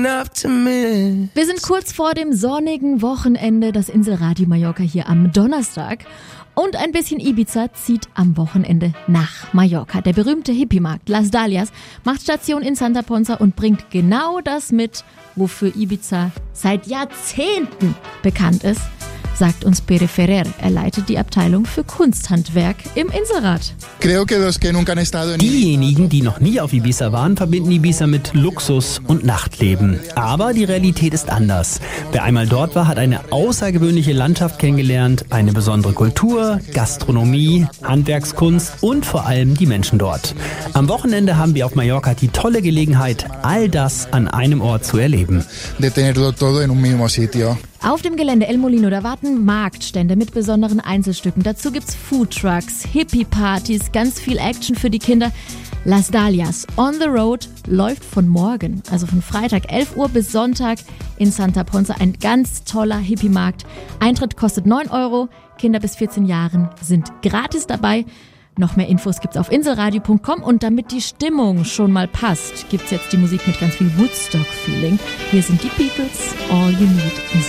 Wir sind kurz vor dem sonnigen Wochenende, das Inselradio Mallorca hier am Donnerstag. Und ein bisschen Ibiza zieht am Wochenende nach Mallorca. Der berühmte Hippie-Markt Las Dalias macht Station in Santa Ponsa und bringt genau das mit, wofür Ibiza seit Jahrzehnten bekannt ist, sagt uns Pere Ferrer. Er leitet die Abteilung für Kunsthandwerk im Inselrat. Diejenigen, die noch nie auf Ibiza waren, verbinden Ibiza mit Luxus und Nachtleben. Aber die Realität ist anders. Wer einmal dort war, hat eine außergewöhnliche Landschaft kennengelernt, eine besondere Kultur, Gastronomie, Handwerkskunst und vor allem die Menschen dort. Am Wochenende haben wir auf Mallorca die tolle Gelegenheit, all das an einem Ort zu erleben. Auf dem Gelände El Molino, da warten Marktstände mit besonderen Einzelstücken. Dazu gibt's Foodtrucks, Hippie-Partys, ganz viel Action für die Kinder. Las Dalias on the Road läuft von morgen, also von Freitag 11 Uhr bis Sonntag in Santa Ponsa. Ein ganz toller Hippie-Markt. Eintritt kostet 9 €. Kinder bis 14 Jahren sind gratis dabei. Noch mehr Infos gibt's auf inselradio.com und damit die Stimmung schon mal passt, gibt's jetzt die Musik mit ganz viel Woodstock-Feeling. Hier sind die Beatles, All You Need is